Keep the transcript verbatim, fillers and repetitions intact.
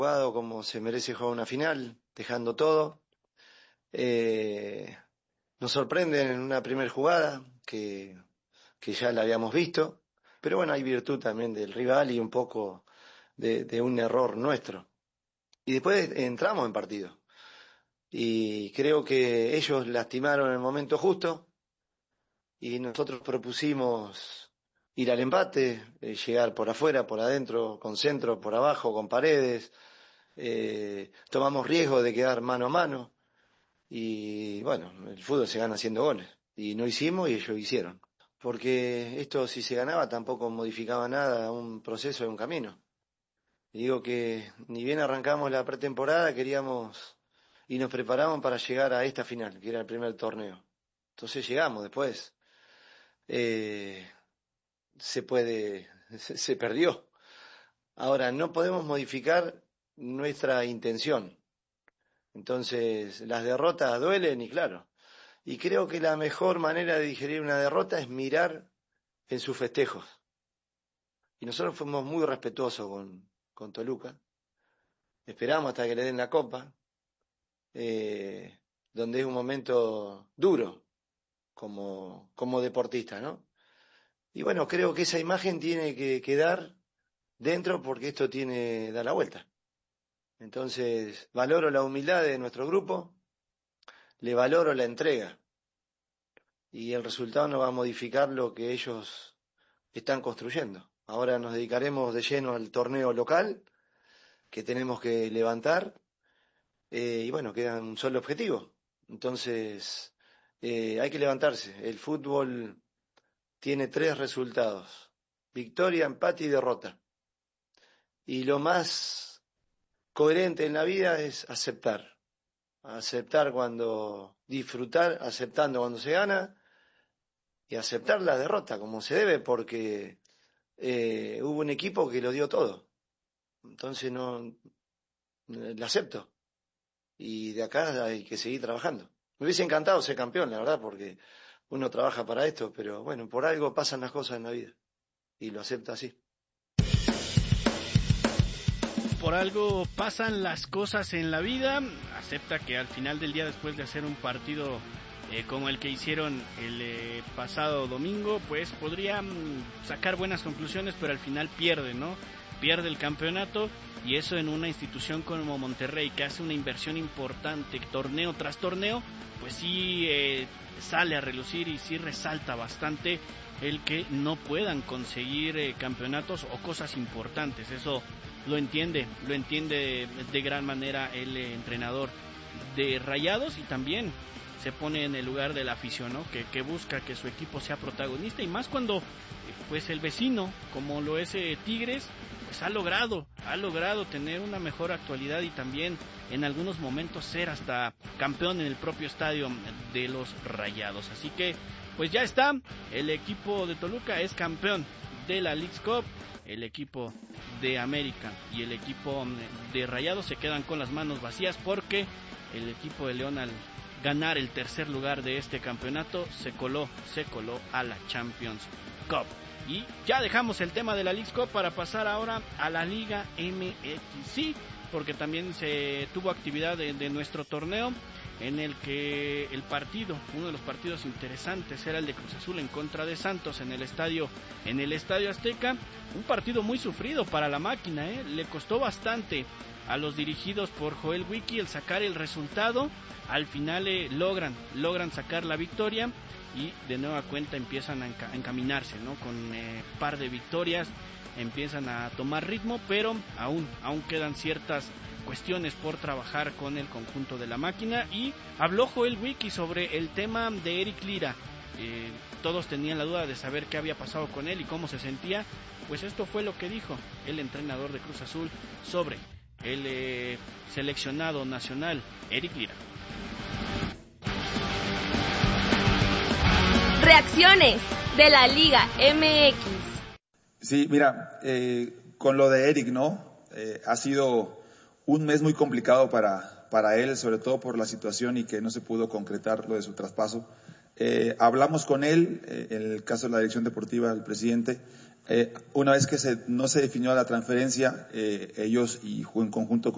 Jugado como se merece jugar una final, dejando todo. Eh, nos sorprenden en una primera jugada que, que ya la habíamos visto, pero bueno, hay virtud también del rival y un poco de, de un error nuestro. Y después entramos en partido. Y creo que ellos lastimaron en el momento justo y nosotros propusimos ir al empate, eh, llegar por afuera, por adentro, con centro, por abajo, con paredes. Eh, tomamos riesgo de quedar mano a mano y bueno, el fútbol se gana haciendo goles y no hicimos y ellos hicieron, porque esto si se ganaba tampoco modificaba nada, un proceso y un camino. Y digo que ni bien arrancamos la pretemporada queríamos y nos preparamos para llegar a esta final, que era el primer torneo. Entonces llegamos después, eh, se puede, se, se perdió. Ahora, no podemos modificar nuestra intención. Entonces, las derrotas duelen y claro. Y creo que la mejor manera de digerir una derrota es mirar en sus festejos. Y nosotros fuimos muy respetuosos con, con Toluca. Esperamos hasta que le den la copa, eh, donde es un momento duro como, como deportista, ¿no? Y bueno, creo que esa imagen tiene que quedar dentro porque esto tiene, da la vuelta. Entonces, valoro la humildad de nuestro grupo, le valoro la entrega y el resultado no va a modificar lo que ellos están construyendo. Ahora nos dedicaremos de lleno al torneo local que tenemos que levantar eh, y bueno, queda un solo objetivo. Entonces, eh, hay que levantarse. El fútbol tiene tres resultados: victoria, empate y derrota. Y lo más coherente en la vida es aceptar. Aceptar cuando disfrutar, aceptando cuando se gana y aceptar la derrota como se debe, porque eh, hubo un equipo que lo dio todo. Entonces no lo acepto y de acá hay que seguir trabajando. Me hubiese encantado ser campeón, la verdad, porque uno trabaja para esto, pero bueno, por algo pasan las cosas en la vida y lo acepto así. Por algo pasan las cosas en la vida, acepta que al final del día, después de hacer un partido eh, como el que hicieron el eh, pasado domingo, pues podría mm, sacar buenas conclusiones, pero al final pierde, ¿no? Pierde el campeonato, y eso en una institución como Monterrey, que hace una inversión importante torneo tras torneo, pues sí eh, sale a relucir y sí resalta bastante el que no puedan conseguir eh, campeonatos o cosas importantes. Eso lo entiende, lo entiende de gran manera el eh, entrenador de Rayados, y también se pone en el lugar de la afición, ¿no? Que, que busca que su equipo sea protagonista, y más cuando eh, pues el vecino, como lo es eh, Tigres, pues ha logrado, ha logrado tener una mejor actualidad y también en algunos momentos ser hasta campeón en el propio estadio de los Rayados. Así que pues ya está, el equipo de Toluca es campeón de la Leagues Cup. El equipo de América y el equipo de Rayados se quedan con las manos vacías, porque el equipo de León, al ganar el tercer lugar de este campeonato, se coló, se coló a la Champions Cup. Y ya dejamos el tema de la Leagues Cup para pasar ahora a la Liga M X, sí, porque también se tuvo actividad de, de nuestro torneo, en el que el partido, uno de los partidos interesantes, era el de Cruz Azul en contra de Santos en el estadio, en el Estadio Azteca. Un partido muy sufrido para la máquina, ¿eh? Le costó bastante a los dirigidos por Joel Wiki el sacar el resultado. Al final eh, logran, logran sacar la victoria y de nueva cuenta empiezan a enca- encaminarse, ¿no? Con eh, par de victorias, empiezan a tomar ritmo, pero aún, aún quedan ciertas cuestiones por trabajar con el conjunto de la máquina. Y habló Joel Wiki sobre el tema de Eric Lira. Eh, todos tenían la duda de saber qué había pasado con él y cómo se sentía. Pues esto fue lo que dijo el entrenador de Cruz Azul sobre el eh, seleccionado nacional Eric Lira. Reacciones de la Liga M X. Sí, mira, eh, con lo de Eric, ¿no? Eh, ha sido un mes muy complicado para, para él, sobre todo por la situación y que no se pudo concretar lo de su traspaso. Eh, hablamos con él, eh, en el caso de la dirección deportiva, el presidente, eh, una vez que se, no se definió la transferencia, eh, ellos y en conjunto con